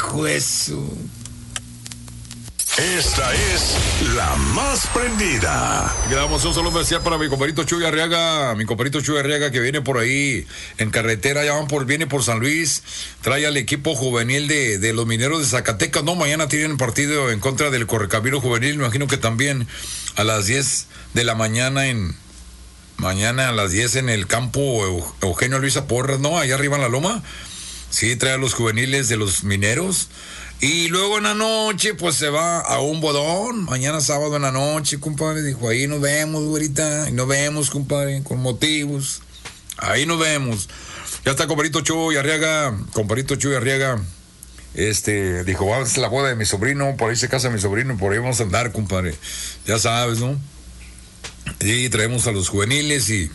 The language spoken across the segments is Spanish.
Hijo eso. Esta es la más prendida. Le damos un saludo especial para mi compadrito Chuy Arriaga. Mi compadrito Chuy Arriaga que viene por ahí en carretera, viene por San Luis. Trae al equipo juvenil de los Mineros de Zacatecas. No, mañana tienen partido en contra del Correcamino Juvenil. Me imagino que también a las 10 de la mañana mañana a las 10 en el campo Eugenio Luisa Porras, ¿no? Allá arriba en la loma. Sí, trae a los juveniles de los Mineros. Y luego en la noche, pues se va a un bodón. Mañana sábado en la noche, compadre. Dijo, ahí nos vemos, güerita. Ahí nos vemos, compadre, con motivos. Ahí nos vemos. Ya está compadrito Chuy Arriaga. Compadrito Chuy Arriaga. Dijo, vamos a la boda de mi sobrino. Por ahí se casa mi sobrino. Por ahí vamos a andar, compadre. Ya sabes, ¿no? Y traemos a los juveniles y...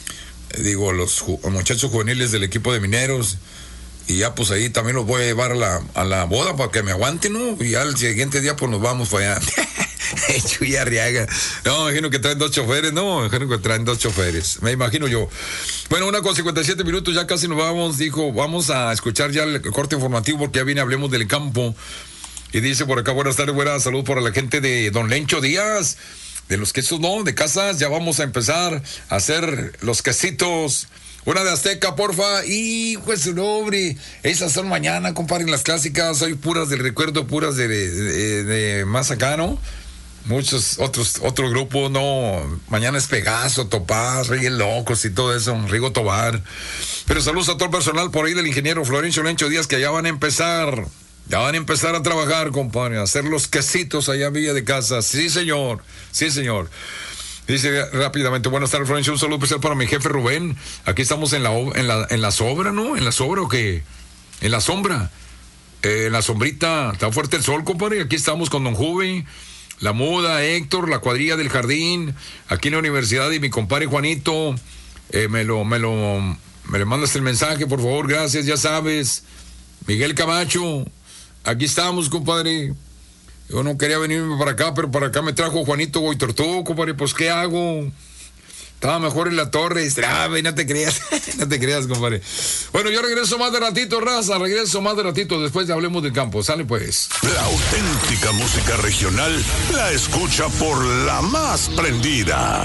los muchachos juveniles del equipo de Mineros. Y ya pues ahí también los voy a llevar a la boda para que me aguanten, ¿no? Y ya el siguiente día pues nos vamos para allá. Chuy Arriaga. No, me imagino que traen 2 choferes, ¿no? Me imagino que traen 2 choferes. Me imagino yo. Bueno, 1:57 minutos, ya casi nos vamos. Dijo, vamos a escuchar ya el corte informativo porque ya viene, hablemos del campo. Y dice por acá, buenas tardes, buena salud para la gente de Don Lencho Díaz. De los quesos, ¿no? De casas, ya vamos a empezar a hacer los quesitos. Una de Azteca, porfa. Y pues su nombre. Esas son mañana, compadre, las clásicas. Hay puras del recuerdo, puras de más acá, ¿no? Muchos otros grupos, ¿no? Mañana es Pegaso, Topaz, Reyes Locos y todo eso. Rigo Tobar. Pero saludos a todo el personal por ahí del ingeniero Florencio Lencho Díaz, que ya van a empezar. Ya van a empezar a trabajar, compadre. A hacer los quesitos allá en Villa de Casas. Sí, señor. Sí, señor. Dice rápidamente, buenas tardes, Florencio, un saludo especial para mi jefe Rubén. Aquí estamos en la sobra, ¿no? ¿En la sobra o qué? En la sombra. En la sombrita. Está fuerte el sol, compadre. Aquí estamos con Don Juve, la Muda, Héctor, la cuadrilla del jardín. Aquí en la universidad y mi compadre Juanito. Me le mandas el mensaje, por favor, gracias, ya sabes. Miguel Camacho. Aquí estamos, compadre. Yo no quería venirme para acá, pero para acá me trajo Juanito Goitortú, compadre. Pues, ¿qué hago? Estaba mejor en la torre. No te creas. No te creas, compadre. Bueno, yo regreso más de ratito, raza. Regreso más de ratito después de Hablemos del Campo. Sale, pues. La auténtica música regional la escucha por la más prendida.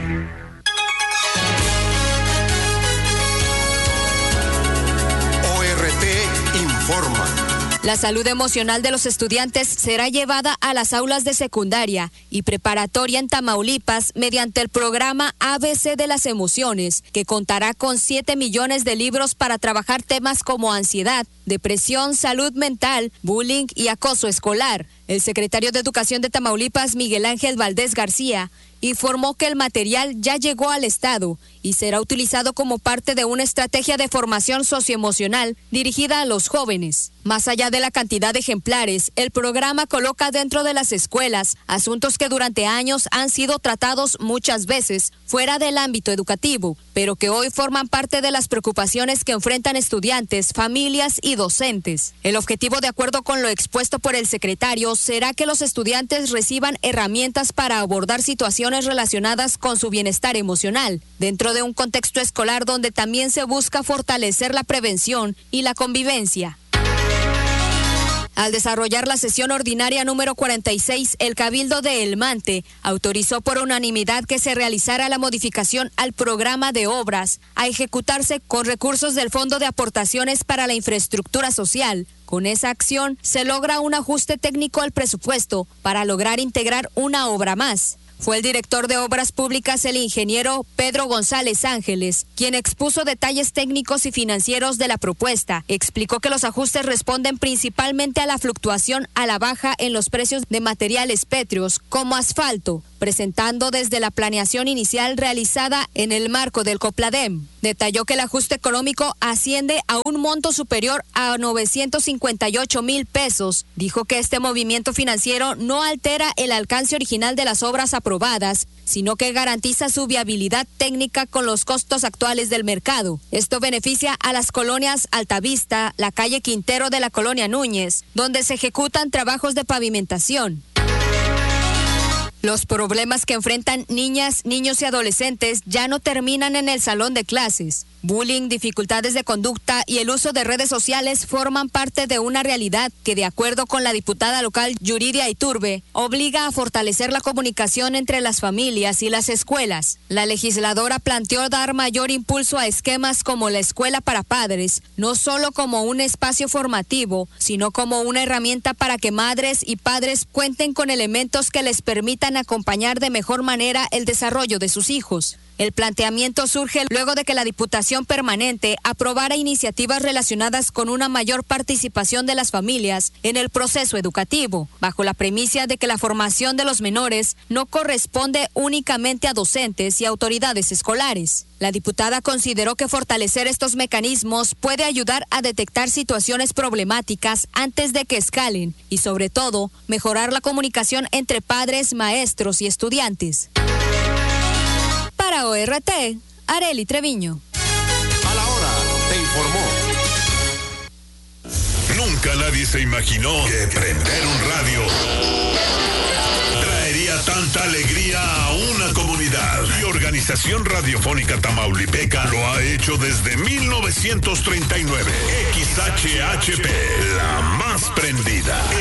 ORT informa. La salud emocional de los estudiantes será llevada a las aulas de secundaria y preparatoria en Tamaulipas mediante el programa ABC de las emociones, que contará con 7 millones de libros para trabajar temas como ansiedad, depresión, salud mental, bullying y acoso escolar. El secretario de Educación de Tamaulipas, Miguel Ángel Valdés García, informó que el material ya llegó al Estado y será utilizado como parte de una estrategia de formación socioemocional dirigida a los jóvenes. Más allá de la cantidad de ejemplares, el programa coloca dentro de las escuelas asuntos que durante años han sido tratados muchas veces fuera del ámbito educativo, pero que hoy forman parte de las preocupaciones que enfrentan estudiantes, familias y docentes. El objetivo, de acuerdo con lo expuesto por el secretario, será que los estudiantes reciban herramientas para abordar situaciones relacionadas con su bienestar emocional, dentro de un contexto escolar donde también se busca fortalecer la prevención y la convivencia. Al desarrollar la sesión ordinaria número 46, el Cabildo de El Mante autorizó por unanimidad que se realizara la modificación al programa de obras a ejecutarse con recursos del Fondo de Aportaciones para la Infraestructura Social. Con esa acción se logra un ajuste técnico al presupuesto para lograr integrar una obra más. Fue el director de Obras Públicas, el ingeniero Pedro González Ángeles, quien expuso detalles técnicos y financieros de la propuesta. Explicó que los ajustes responden principalmente a la fluctuación a la baja en los precios de materiales pétreos, como asfalto, presentando desde la planeación inicial realizada en el marco del Copladem. Detalló que el ajuste económico asciende a un monto superior a 958,000 pesos. Dijo que este movimiento financiero no altera el alcance original de las obras aprobadas, sino que garantiza su viabilidad técnica con los costos actuales del mercado. Esto beneficia a las colonias Altavista, la calle Quintero de la colonia Núñez, donde se ejecutan trabajos de pavimentación. Los problemas que enfrentan niñas, niños y adolescentes ya no terminan en el salón de clases. Bullying, dificultades de conducta y el uso de redes sociales forman parte de una realidad que, de acuerdo con la diputada local Yuridia Iturbe, obliga a fortalecer la comunicación entre las familias y las escuelas. La legisladora planteó dar mayor impulso a esquemas como la escuela para padres, no solo como un espacio formativo, sino como una herramienta para que madres y padres cuenten con elementos que les permitan acompañar de mejor manera el desarrollo de sus hijos. El planteamiento surge luego de que la Diputación Permanente aprobara iniciativas relacionadas con una mayor participación de las familias en el proceso educativo, bajo la premisa de que la formación de los menores no corresponde únicamente a docentes y autoridades escolares. La diputada consideró que fortalecer estos mecanismos puede ayudar a detectar situaciones problemáticas antes de que escalen y, sobre todo, mejorar la comunicación entre padres, maestros y estudiantes. Para ORT, Arely Treviño. A la hora, te informó. Nunca nadie se imaginó que prender un radio traería tanta alegría a una comunidad. Y Organización Radiofónica Tamaulipeca lo ha hecho desde 1939. XHHP, la más prendida.